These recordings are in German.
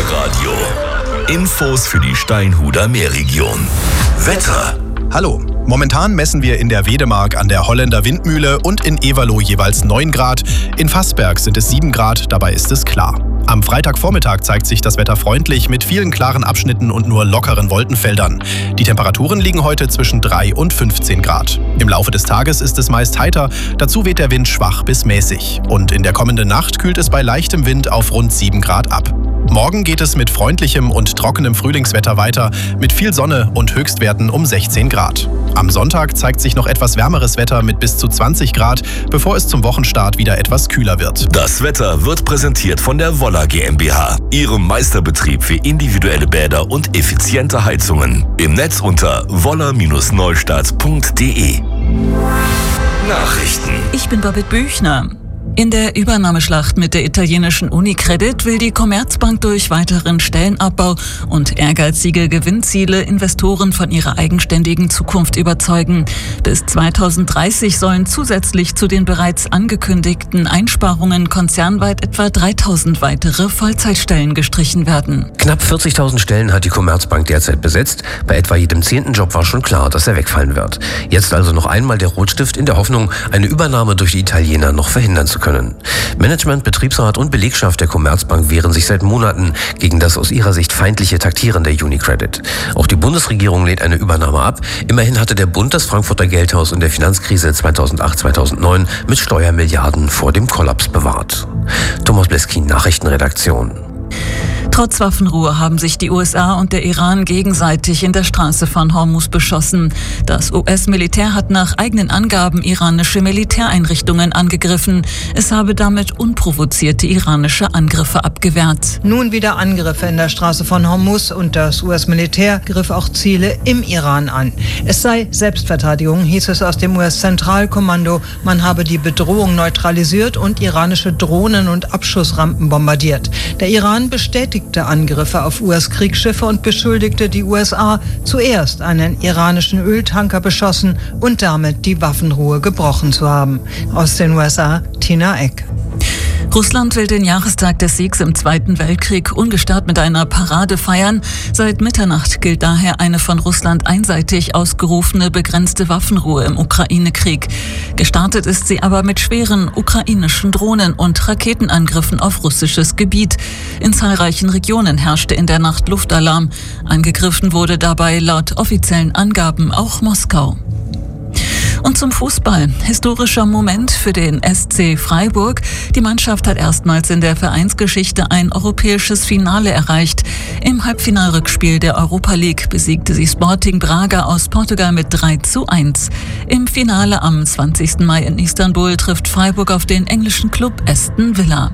Meerradio. Infos für die Steinhuder Meerregion. Wetter. Hallo, momentan messen wir in der Wedemark an der Holländer Windmühle und in Everloh jeweils 9 Grad. In Fassberg sind es 7 Grad, dabei ist es klar. Am Freitagvormittag zeigt sich das Wetter freundlich mit vielen klaren Abschnitten und nur lockeren Wolkenfeldern. Die Temperaturen liegen heute zwischen 3 und 15 Grad. Im Laufe des Tages ist es meist heiter, dazu weht der Wind schwach bis mäßig. Und in der kommenden Nacht kühlt es bei leichtem Wind auf rund 7 Grad ab. Morgen geht es mit freundlichem und trockenem Frühlingswetter weiter, mit viel Sonne und Höchstwerten um 16 Grad. Am Sonntag zeigt sich noch etwas wärmeres Wetter mit bis zu 20 Grad, bevor es zum Wochenstart wieder etwas kühler wird. Das Wetter wird präsentiert von der Woller GmbH, ihrem Meisterbetrieb für individuelle Bäder und effiziente Heizungen. Im Netz unter woller-neustadt.de. Nachrichten. Ich bin Babette Büchner. In der Übernahmeschlacht mit der italienischen Unicredit will die Commerzbank durch weiteren Stellenabbau und ehrgeizige Gewinnziele Investoren von ihrer eigenständigen Zukunft überzeugen. Bis 2030 sollen zusätzlich zu den bereits angekündigten Einsparungen konzernweit etwa 3000 weitere Vollzeitstellen gestrichen werden. Knapp 40.000 Stellen hat die Commerzbank derzeit besetzt. Bei etwa jedem 10. Job war schon klar, dass er wegfallen wird. Jetzt also noch einmal der Rotstift in der Hoffnung, eine Übernahme durch die Italiener noch verhindern zu können. Management, Betriebsrat und Belegschaft der Commerzbank wehren sich seit Monaten gegen das aus ihrer Sicht feindliche Taktieren der Unicredit. Auch die Bundesregierung lehnt eine Übernahme ab. Immerhin hatte der Bund das Frankfurter Geldhaus in der Finanzkrise 2008/2009 mit Steuermilliarden vor dem Kollaps bewahrt. Thomas Bleskin, Nachrichtenredaktion. Trotz Waffenruhe haben sich die USA und der Iran gegenseitig in der Straße von Hormuz beschossen. Das US-Militär hat nach eigenen Angaben iranische Militäreinrichtungen angegriffen. Es habe damit unprovozierte iranische Angriffe abgewehrt. Nun wieder Angriffe in der Straße von Hormuz und das US-Militär griff auch Ziele im Iran an. Es sei Selbstverteidigung, hieß es aus dem US-Zentralkommando. Man habe die Bedrohung neutralisiert und iranische Drohnen und Abschussrampen bombardiert. Der Iran bestätigte Angriffe auf US-Kriegsschiffe und beschuldigte die USA, zuerst einen iranischen Öltanker beschossen und damit die Waffenruhe gebrochen zu haben. Aus den USA, Tina Eck. Russland will den Jahrestag des Siegs im Zweiten Weltkrieg ungestört mit einer Parade feiern. Seit Mitternacht gilt daher eine von Russland einseitig ausgerufene begrenzte Waffenruhe im Ukraine-Krieg. Gestartet ist sie aber mit schweren ukrainischen Drohnen- und Raketenangriffen auf russisches Gebiet. In zahlreichen Regionen herrschte in der Nacht Luftalarm. Angegriffen wurde dabei laut offiziellen Angaben auch Moskau. Und zum Fußball. Historischer Moment für den SC Freiburg. Die Mannschaft hat erstmals in der Vereinsgeschichte ein europäisches Finale erreicht. Im Halbfinalrückspiel der Europa League besiegte sie Sporting Braga aus Portugal mit 3:1. Im Finale am 20. Mai in Istanbul trifft Freiburg auf den englischen Club Aston Villa.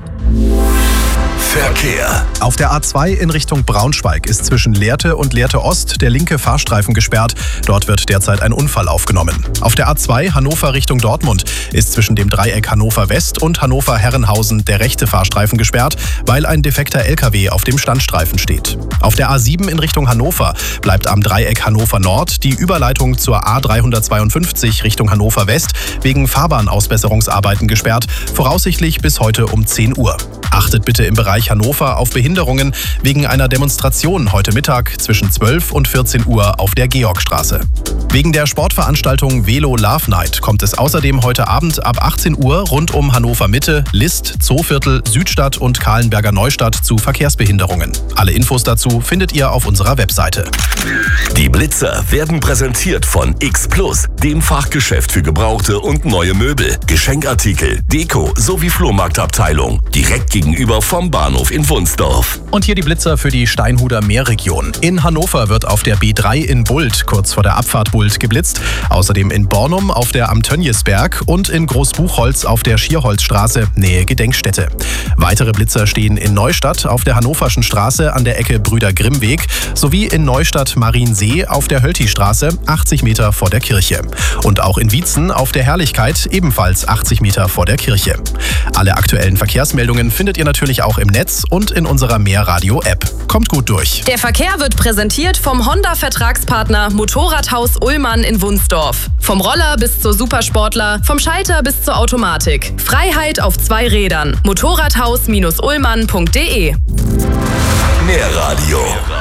Verkehr. Auf der A2 in Richtung Braunschweig ist zwischen Lehrte und Lehrte Ost der linke Fahrstreifen gesperrt. Dort wird derzeit ein Unfall aufgenommen. Auf der A2 Hannover Richtung Dortmund ist zwischen dem Dreieck Hannover West und Hannover Herrenhausen der rechte Fahrstreifen gesperrt, weil ein defekter LKW auf dem Standstreifen steht. Auf der A7 in Richtung Hannover bleibt am Dreieck Hannover Nord die Überleitung zur A352 Richtung Hannover West wegen Fahrbahnausbesserungsarbeiten gesperrt, voraussichtlich bis heute um 10 Uhr. Achtet bitte im Bereich Hannover auf Behinderungen wegen einer Demonstration heute Mittag zwischen 12 und 14 Uhr auf der Georgstraße. Wegen der Sportveranstaltung Velo Love Night kommt es außerdem heute Abend ab 18 Uhr rund um Hannover Mitte, List, Zooviertel, Südstadt und Kahlenberger Neustadt zu Verkehrsbehinderungen. Alle Infos dazu findet ihr auf unserer Webseite. Die Blitzer werden präsentiert von X Plus, dem Fachgeschäft für gebrauchte und neue Möbel, Geschenkartikel, Deko sowie Flohmarktabteilung. Direkt gegenüber vom Bahnhof in Wunsdorf. Und hier die Blitzer für die Steinhuder Meerregion. In Hannover wird auf der B3 in Bult, kurz vor der Abfahrt Bult, geblitzt. Außerdem in Bornum auf der Am Tönjesberg und in Großbuchholz auf der Schierholzstraße, Nähe Gedenkstätte. Weitere Blitzer stehen in Neustadt auf der Hannoverschen Straße an der Ecke Brüder Grimm-Weg sowie in Neustadt Mariensee auf der Hölti-Straße, 80 Meter vor der Kirche. Und auch in Wietzen auf der Herrlichkeit, ebenfalls 80 Meter vor der Kirche. Alle aktuellen Verkehrsmeldungen findet ihr natürlich auch im Netz und in unserer Meerradio-App. Kommt gut durch. Der Verkehr wird präsentiert vom Honda-Vertragspartner Motorradhaus Ullmann in Wunsdorf. Vom Roller bis zur Supersportler, vom Schalter bis zur Automatik. Freiheit auf 2 Rädern. Motorradhaus-ullmann.de Mehr Radio.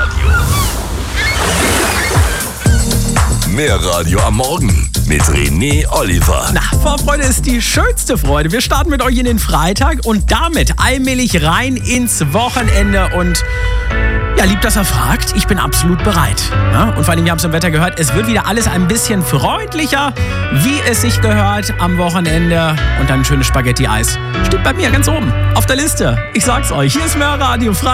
Mehr Radio am Morgen mit René Oliver. Na, Vorfreude ist die schönste Freude. Wir starten mit euch in den Freitag und damit allmählich rein ins Wochenende. Und ja, lieb, dass er fragt. Ich bin absolut bereit. Ja? Und vor allem, wir haben es im Wetter gehört, es wird wieder alles ein bisschen freundlicher, wie es sich gehört am Wochenende. Und dann ein schönes Spaghetti-Eis. Steht bei mir ganz oben auf der Liste. Ich sag's euch, hier ist Mehr Radio.